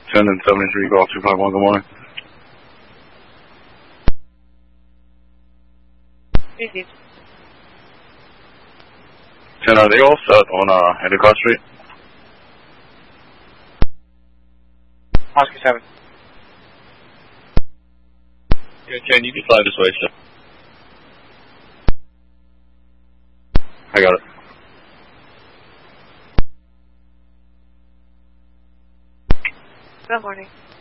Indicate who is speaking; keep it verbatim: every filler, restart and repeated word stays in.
Speaker 1: ten and seventy-three, golf two five one, good morning.
Speaker 2: Easy.
Speaker 1: ten, are they all set on uh, Endicott Street?
Speaker 2: Oscar seven.
Speaker 1: Yeah, Ken, you can fly this way, sir. I got it.
Speaker 2: Good morning.